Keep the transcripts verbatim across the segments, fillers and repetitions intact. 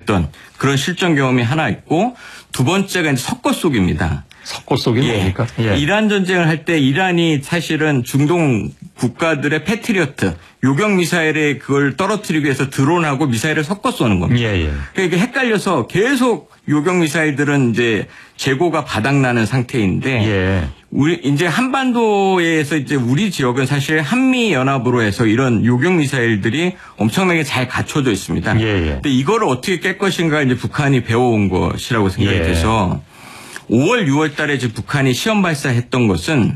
했던 그런 실전 경험이 하나 있고 두 번째가 이제 석고 쏘기입니다. 석고 쏘기 예. 뭡니까? 예. 이란 전쟁을 할 때 이란이 사실은 중동 국가들의 패트리어트 요격 미사일에 그걸 떨어뜨리기 위해서 드론하고 미사일을 섞어 쏘는 겁니다. 예, 예. 그러니까 이게 헷갈려서 계속 요격 미사일들은 이제 재고가 바닥나는 상태인데 예. 우리 이제 한반도에서 이제 우리 지역은 사실 한미 연합으로 해서 이런 요격 미사일들이 엄청나게 잘 갖춰져 있습니다. 예, 예. 근데 이거를 어떻게 깰 것인가 이제 북한이 배워온 것이라고 생각이 예. 돼서 오월, 유월 달에 지금 북한이 시험 발사했던 것은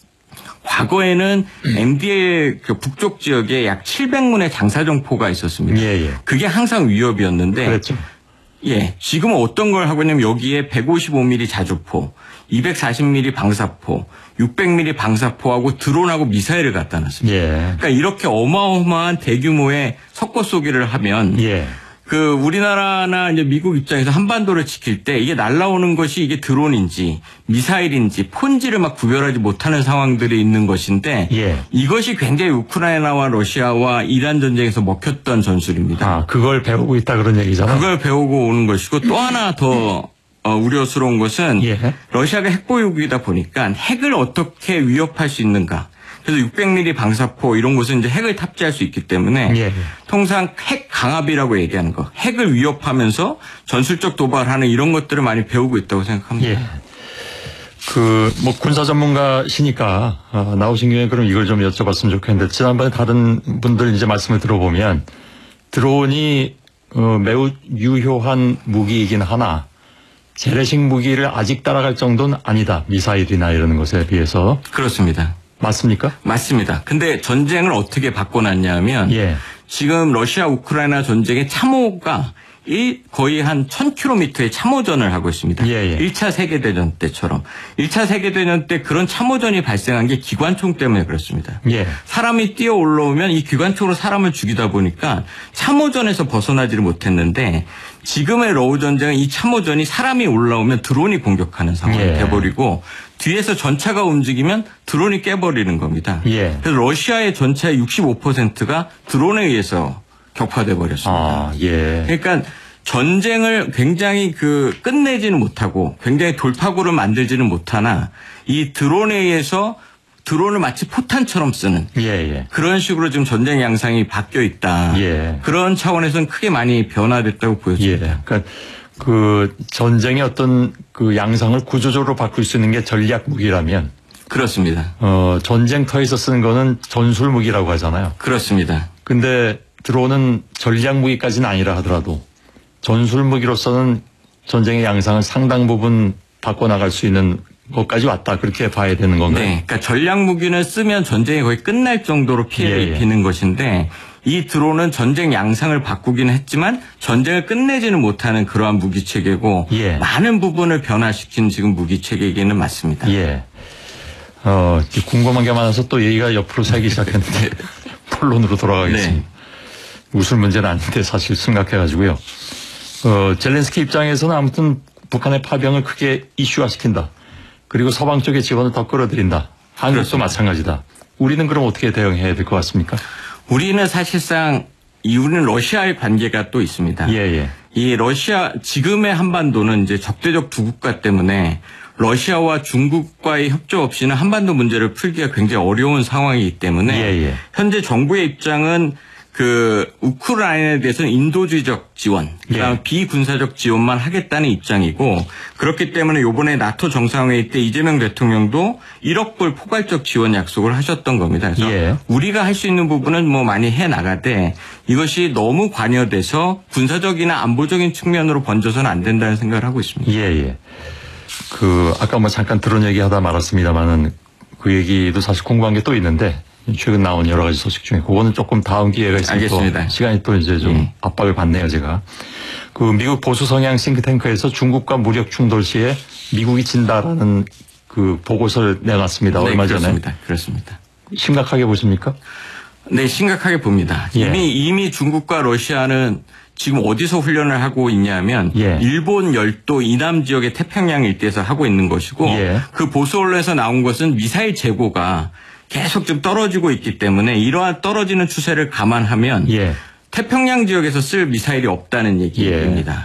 과거에는 엠디에이 그 북쪽 지역에 약 칠백 문의 장사정포가 있었습니다. 예, 예. 그게 항상 위협이었는데 그렇죠. 예, 지금은 어떤 걸 하고 있냐면 여기에 백오십오 밀리미터 자주포, 이백사십 밀리미터 방사포, 육백 밀리미터 방사포하고 드론하고 미사일을 갖다 놨습니다. 예. 그러니까 이렇게 어마어마한 대규모의 석고 쏘기를 하면 예. 그 우리나라나 이제 미국 입장에서 한반도를 지킬 때 이게 날라오는 것이 이게 드론인지 미사일인지 폰지를 막 구별하지 못하는 상황들이 있는 것인데 예. 이것이 굉장히 우크라이나와 러시아와 이란 전쟁에서 먹혔던 전술입니다. 아, 그걸 배우고 있다 그런 얘기잖아요. 그걸 배우고 오는 것이고 또 하나 더 어, 우려스러운 것은 예. 러시아가 핵보유국이다 보니까 핵을 어떻게 위협할 수 있는가. 그래서 육백 밀리미터 방사포 이런 것은 이제 핵을 탑재할 수 있기 때문에 예. 통상 핵 강압이라고 얘기하는 거. 핵을 위협하면서 전술적 도발하는 이런 것들을 많이 배우고 있다고 생각합니다. 예. 그, 뭐, 군사 전문가시니까, 어, 나오신 김에 그럼 이걸 좀 여쭤봤으면 좋겠는데, 지난번에 다른 분들 이제 말씀을 들어보면, 드론이, 어, 매우 유효한 무기이긴 하나, 재래식 무기를 아직 따라갈 정도는 아니다. 미사일이나 이런 것에 비해서. 그렇습니다. 맞습니까? 맞습니다. 근데 전쟁을 어떻게 바꿔놨냐면 예. 지금 러시아 우크라이나 전쟁의 참호가 일, 거의 한 천 킬로미터의 참호전을 하고 있습니다. 예, 예. 일 차 세계대전 때처럼. 일 차 세계대전 때 그런 참호전이 발생한 게 기관총 때문에 그렇습니다. 예. 사람이 뛰어 올라오면 이 기관총으로 사람을 죽이다 보니까 참호전에서 벗어나지를 못했는데 지금의 러우 전쟁은 이 참호전이 사람이 올라오면 드론이 공격하는 상황이 예. 돼버리고 뒤에서 전차가 움직이면 드론이 깨버리는 겁니다. 예. 그래서 러시아의 전차의 육십오 퍼센트가 드론에 의해서 격파돼 버렸습니다. 아, 예. 그러니까 전쟁을 굉장히 그 끝내지는 못하고 굉장히 돌파구를 만들지는 못하나 이 드론에 의해서 드론을 마치 포탄처럼 쓰는 예, 예. 그런 식으로 지금 전쟁 양상이 바뀌어 있다. 예. 그런 차원에서는 크게 많이 변화됐다고 보여집니다. 예. 그러니까 그 전쟁의 어떤 그 양상을 구조적으로 바꿀 수 있는 게 전략 무기라면 그렇습니다. 어, 전쟁터에서 쓰는 거는 전술 무기라고 하잖아요. 그렇습니다. 근데 드론은 전략 무기까지는 아니라 하더라도 전술 무기로서는 전쟁의 양상을 상당 부분 바꿔나갈 수 있는 것까지 왔다. 그렇게 봐야 되는 건가요? 네. 그러니까 전략 무기는 쓰면 전쟁이 거의 끝날 정도로 피해를 예, 예. 입히는 것인데 이 드론은 전쟁 양상을 바꾸기는 했지만 전쟁을 끝내지는 못하는 그러한 무기 체계고 예. 많은 부분을 변화시킨 지금 무기 체계이기는 맞습니다. 예. 어, 궁금한 게 많아서 또 얘기가 옆으로 새기 시작했는데 본론으로 돌아가겠습니다. 네. 웃을 문제는 아닌데 사실 심각해가지고요. 어, 젤렌스키 입장에서는 아무튼 북한의 파병을 크게 이슈화시킨다. 그리고 서방 쪽의 지원을 더 끌어들인다. 한국도 그렇습니다. 마찬가지다. 우리는 그럼 어떻게 대응해야 될 것 같습니까? 우리는 사실상 이 우리는 러시아의 관계가 또 있습니다. 예, 예. 이 러시아 지금의 한반도는 이제 적대적 두 국가 때문에 러시아와 중국과의 협조 없이는 한반도 문제를 풀기가 굉장히 어려운 상황이기 때문에 예, 예. 현재 정부의 입장은 그 우크라이나에 대해서는 인도주의적 지원, 그다음에 예. 비군사적 지원만 하겠다는 입장이고 그렇기 때문에 이번에 나토 정상회의 때 이재명 대통령도 일억 불 포괄적 지원 약속을 하셨던 겁니다. 그래서 예. 우리가 할 수 있는 부분은 뭐 많이 해 나가되 이것이 너무 관여돼서 군사적이나 안보적인 측면으로 번져서는 안 된다는 생각을 하고 있습니다. 예, 예. 그 아까 뭐 잠깐 드론 얘기하다 말았습니다만은 그 얘기도 사실 궁금한 게 또 있는데 최근 나온 여러 가지 소식 중에 그거는 조금 다음 기회가 있으면 알겠습니다. 또 시간이 또 이제 좀 예. 압박을 받네요, 제가. 그 미국 보수 성향 싱크탱크에서 중국과 무력 충돌 시에 미국이 진다라는 그 보고서를 내놨습니다. 네, 얼마 전에. 그렇습니다. 그렇습니다. 심각하게 보십니까? 네, 심각하게 봅니다. 예. 이미 이미 중국과 러시아는 지금 어디서 훈련을 하고 있냐면 예. 일본 열도 이남 지역의 태평양 일대에서 하고 있는 것이고 예. 그 보수 언론에서 나온 것은 미사일 재고가 계속 좀 떨어지고 있기 때문에 이러한 떨어지는 추세를 감안하면 예. 태평양 지역에서 쓸 미사일이 없다는 얘기입니다. 예.